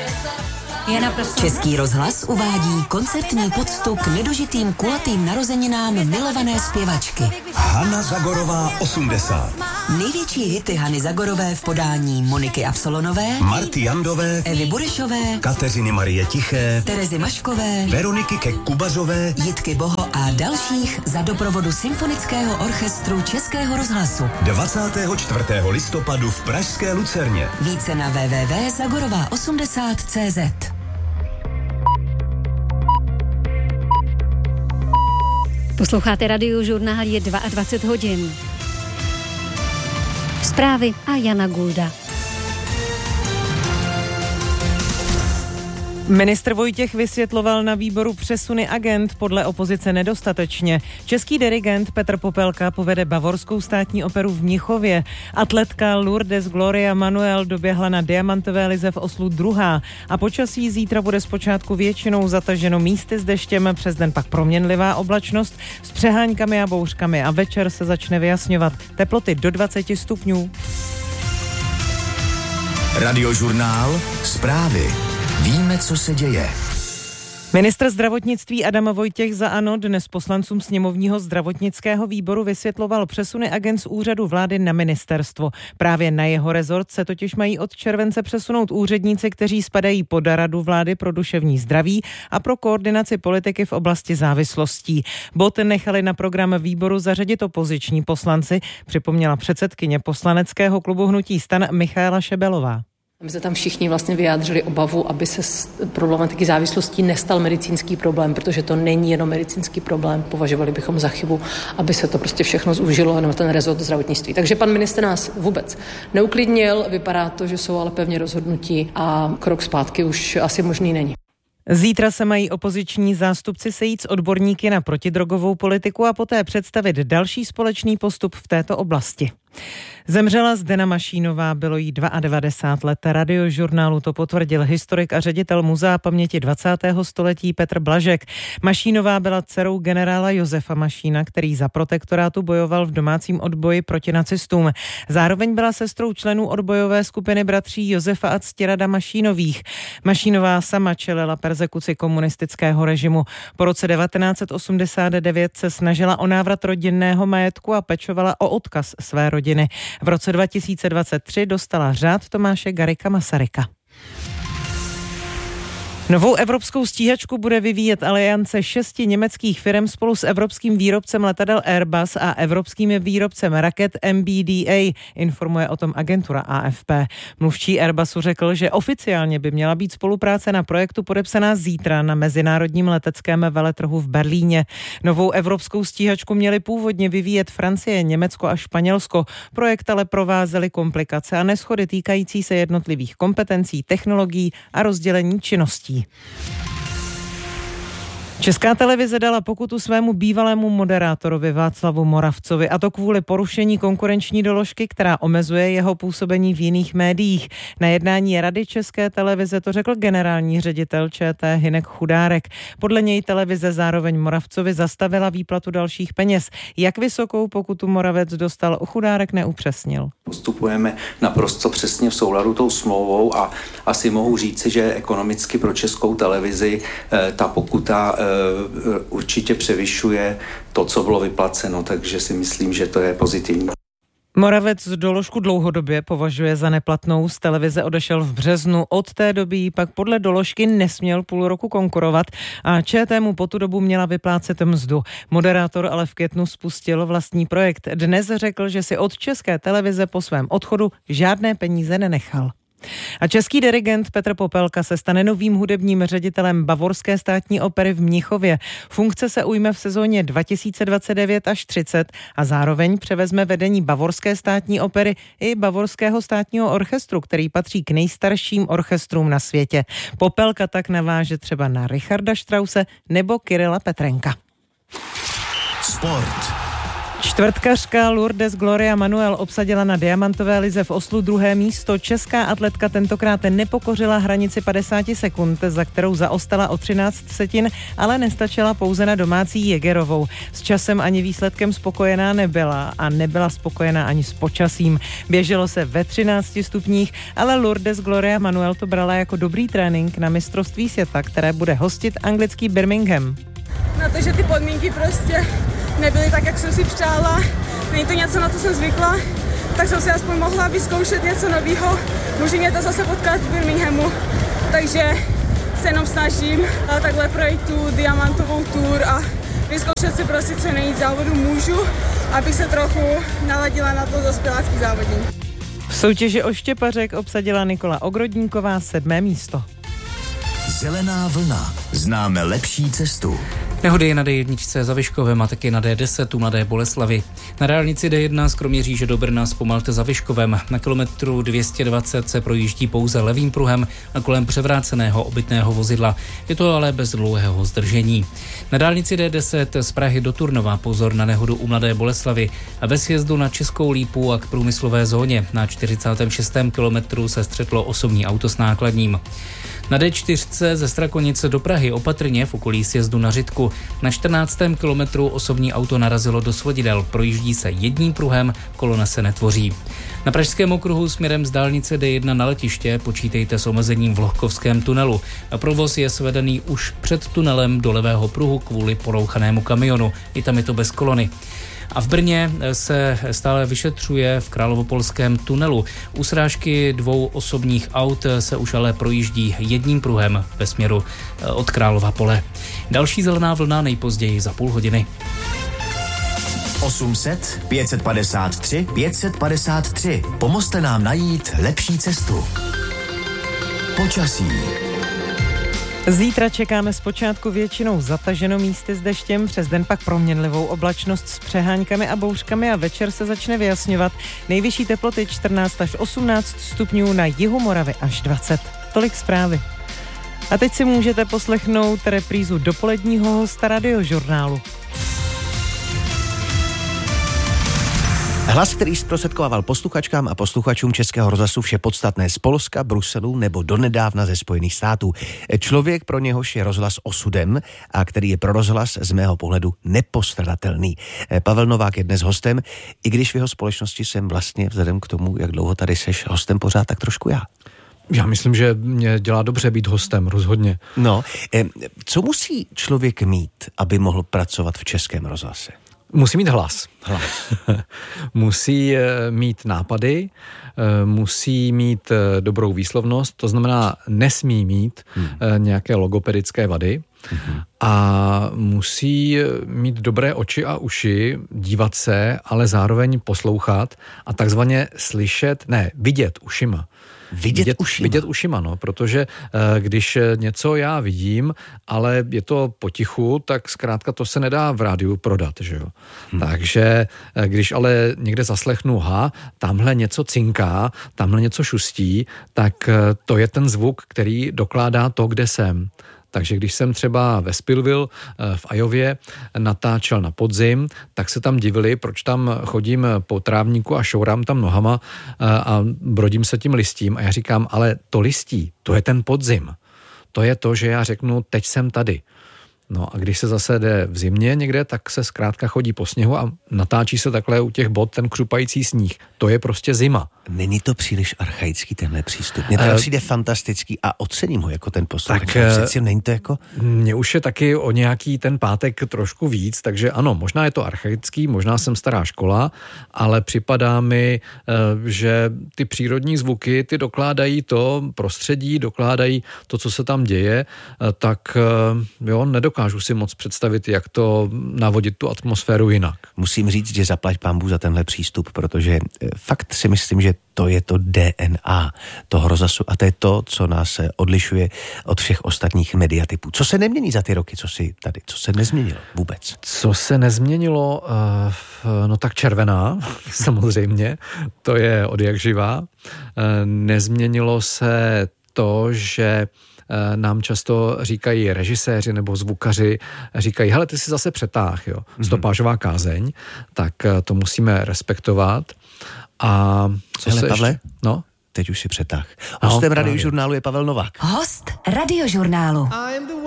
Český rozhlas uvádí koncertní poctu k nedožitým kulatým narozeninám milované zpěvačky. Hana Zagorová 80. Největší hity Hany Zagorové v podání Moniky Absolonové, Marty Jandové, Evy Burešové, Kateřiny Marie Tiché, Terezy Maškové, Veroniky Kek-Kubařové, Jitky Boho a dalších za doprovodu Symfonického orchestru Českého rozhlasu. 24. listopadu v pražské Lucerně. Více na www.zagorová80.cz. Posloucháte Radiožurnál, je 22 hodin. Zprávy a Jana Gulda. Ministr Vojtěch vysvětloval na výboru přesuny agend podle opozice nedostatečně. Český dirigent Petr Popelka povede Bavorskou státní operu v Mnichově. Atletka Lourdes Gloria Manuel doběhla na diamantové lize v Oslu druhá a počasí zítra bude zpočátku většinou zataženo místy s deštěm, přes den pak proměnlivá oblačnost s přeháňkami a bouřkami a večer se začne vyjasňovat. Teploty do 20 stupňů. Radiožurnál, zprávy. Víme, co se děje. Ministr zdravotnictví Adam Vojtěch za ANO dnes poslancům sněmovního zdravotnického výboru vysvětloval přesuny agend z úřadu vlády na ministerstvo. Právě na jeho rezort se totiž mají od července přesunout úředníci, kteří spadají pod Radu vlády pro duševní zdraví a pro koordinaci politiky v oblasti závislostí. Bod nechali na program výboru zařadit opoziční poslanci, připomněla předsedkyně poslaneckého klubu Hnutí STAN Michaela Šebelová. My jsme tam všichni vlastně vyjádřili obavu, aby se z problematiky závislostí nestal medicínský problém, protože to není jenom medicínský problém. Považovali bychom za chybu, aby se to prostě všechno zúžilo na ten rezort zdravotnictví. Takže pan ministr nás vůbec neuklidnil, vypadá to, že jsou ale pevně rozhodnutí a krok zpátky už asi možný není. Zítra se mají opoziční zástupci sejít s odborníky na protidrogovou politiku a poté představit další společný postup v této oblasti. Zemřela Zdena Mašínová, bylo jí 92 let. Radiožurnálu to potvrdil historik a ředitel Muzea paměti 20. století Petr Blažek. Mašínová byla dcerou generála Josefa Mašína, který za protektorátu bojoval v domácím odboji proti nacistům. Zároveň byla sestrou členů odbojové skupiny bratří Josefa a Ctirada Mašínových. Mašínová sama čelila perzekuci komunistického režimu. Po roce 1989 se snažila o návrat rodinného majetku a pečovala o odkaz své rodiny. V roce 2023 dostala řád Tomáše Garrigua Masaryka. Novou evropskou stíhačku bude vyvíjet aliance 6 německých firm spolu s evropským výrobcem letadel Airbus a evropským výrobcem raket MBDA, informuje o tom agentura AFP. Mluvčí Airbusu řekl, že oficiálně by měla být spolupráce na projektu podepsaná zítra na mezinárodním leteckém veletrhu v Berlíně. Novou evropskou stíhačku měly původně vyvíjet Francie, Německo a Španělsko. Projekt ale provázely komplikace a neshody týkající se jednotlivých kompetencí, technologií a rozdělení činností. Česká televize dala pokutu svému bývalému moderátorovi Václavu Moravcovi, a to kvůli porušení konkurenční doložky, která omezuje jeho působení v jiných médiích. Na jednání Rady České televize to řekl generální ředitel ČT Hynek Chudárek. Podle něj televize zároveň Moravcovi zastavila výplatu dalších peněz. Jak vysokou pokutu Moravec dostal, Chudárek neupřesnil. Postupujeme naprosto přesně v souladu tou smlouvou a asi mohu říci, že ekonomicky pro Českou televizi ta pokuta určitě převyšuje to, co bylo vyplaceno, takže si myslím, že to je pozitivní. Moravec doložku dlouhodobě považuje za neplatnou, z televize odešel v březnu, od té doby pak podle doložky nesměl půl roku konkurovat a ČT mu po tu dobu měla vyplácet mzdu. Moderátor ale v květnu spustil vlastní projekt. Dnes řekl, že si od České televize po svém odchodu žádné peníze nenechal. A český dirigent Petr Popelka se stane novým hudebním ředitelem Bavorské státní opery v Mnichově. Funkce se ujme v sezóně 2029 až 30 a zároveň převezme vedení Bavorské státní opery i Bavorského státního orchestru, který patří k nejstarším orchestrům na světě. Popelka tak naváže třeba na Richarda Strause nebo Kyrila Petrenka. Sport. Čtvrtkařka Lourdes Gloria Manuel obsadila na diamantové lize v Oslu 2. místo. Česká atletka tentokrát nepokořila hranici 50 sekund, za kterou zaostala o 13 setin, ale nestačila pouze na domácí Jägerovou. S časem ani výsledkem spokojená nebyla a nebyla spokojená ani s počasím. Běželo se ve 13 stupních, ale Lourdes Gloria Manuel to brala jako dobrý trénink na mistrovství světa, které bude hostit anglický Birmingham. Na to, že ty podmínky prostě nebyly tak, jak jsem si přála, není to něco, na co jsem zvykla, tak jsem si aspoň mohla vyzkoušet něco nového. Může mě to zase potkat v Birminghamu, takže se jenom snažím takhle projít tu diamantovou tour a vyzkoušet si prostě co nejvíc závodu můžu, abych se trochu naladila na to dospělácký závodní. V soutěži o štěpařek obsadila Nikola Ogrodníková 7. místo. Zelená vlna. Známe lepší cestu. Nehody na D1 za Vyškovem a taky na D10 u Mladé Boleslavi. Na dálnici D1 z Kroměříže do Brna zpomalte za Vyškovem. Na kilometru 220 se projíždí pouze levým pruhem a kolem převráceného obytného vozidla. Je to ale bez dlouhého zdržení. Na dálnici D10 z Prahy do Turnova pozor na nehodu u Mladé Boleslavy a ve sjezdu na Českou Lípu a k průmyslové zóně. Na 46. kilometru se střetlo osobní auto s nákladním. Na D4 ze Strakonice do Prahy opatrně v okolí sjezdu na Řitku. Na 14. kilometru osobní auto narazilo do svodidel. Projíždí se jedním pruhem, kolona se netvoří. Na pražském okruhu směrem z dálnice D1 na letiště počítejte s omezením v Lohkovském tunelu. A provoz je svedený už před tunelem do levého pruhu kvůli porouchanému kamionu. I tam je to bez kolony. A v Brně se stále vyšetřuje v Královopolském tunelu. U srážky 2 osobních aut se už ale projíždí jedním pruhem ve směru od Králova Pole. Další zelená vlna nejpozději za půl hodiny. 800 553 553. Pomozte nám najít lepší cestu. Počasí. Zítra čekáme zpočátku většinou zataženo místy s deštěm, přes den pak proměnlivou oblačnost s přeháňkami a bouřkami a večer se začne vyjasňovat. Nejvyšší teploty 14 až 18 stupňů, na jihu Moravy až 20. Tolik zprávy. A teď si můžete poslechnout reprízu dopoledního hosta Radiožurnálu. Hlas, který zprostředkovával posluchačkám a posluchačům Českého rozhlasu vše podstatné z Polska, Bruselu nebo donedávna ze Spojených států. Člověk, pro něhož je rozhlas osudem a který je pro rozhlas z mého pohledu nepostradatelný. Pavel Novák je dnes hostem, i když v jeho společnosti jsem vlastně vzhledem k tomu, jak dlouho tady seš hostem, pořád tak trošku já. Já myslím, že mě dělá dobře být hostem, rozhodně. No, co musí člověk mít, aby mohl pracovat v Českém rozhlase? Musí mít hlas. Musí mít nápady, musí mít dobrou výslovnost, to znamená nesmí mít nějaké logopedické vady a musí mít dobré oči a uši, dívat se, ale zároveň poslouchat a takzvaně vidět ušima. Vidět ušima, no, protože když něco já vidím, ale je to potichu, tak zkrátka to se nedá v rádiu prodat, že jo. Takže když ale někde zaslechnu, tamhle něco cinká, tamhle něco šustí, tak to je ten zvuk, který dokládá to, kde jsem. Takže když jsem třeba ve Spillville v Iově natáčel na podzim, tak se tam divili, proč tam chodím po trávníku a šourám tam nohama a brodím se tím listím. A já říkám, ale to listí, to je ten podzim. To je to, že já řeknu, teď jsem tady. No a když se zase jde v zimě někde, tak se zkrátka chodí po sněhu a natáčí se takhle u těch bod ten křupající sníh. To je prostě zima. Není to příliš archaický tenhle přístup? Mně to přijde fantastický a ocením ho jako ten posluchač. Přeci není to jako... Mně už je taky o nějaký ten pátek trošku víc, takže ano, možná je to archaický, možná jsem stará škola, ale připadá mi, že ty přírodní zvuky, ty dokládají to prostředí, dokládají to, co se tam děje, tak jo, nedokážu si moc představit, jak to navodit tu atmosféru jinak. Musím říct, že zaplať pánbůh za tenhle přístup, protože fakt si myslím, že to je to DNA toho rozhlasu a to je to, co nás odlišuje od všech ostatních mediatypů. Co se nemění za ty roky, co si tady, co se nezměnilo vůbec? Co se nezměnilo? No tak červená, samozřejmě, to je odjakživá. Nezměnilo se to, že nám často říkají režiséři nebo zvukaři, říkají, hele, ty jsi zase přetáh, jo, stopážová kázeň, tak to musíme respektovat. A co hele, se Pavle? ještě? No? Teď už si přetáh. Hostem Radiožurnálu je Pavel Novák. Host Radiožurnálu.